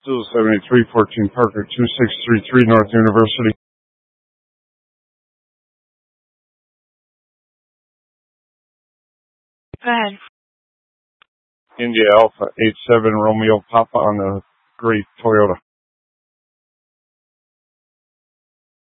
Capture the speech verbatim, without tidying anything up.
Still seventy-three fourteen Parker, two six three three North University. Go ahead. India Alpha eight seven Romeo Papa on the gray Toyota.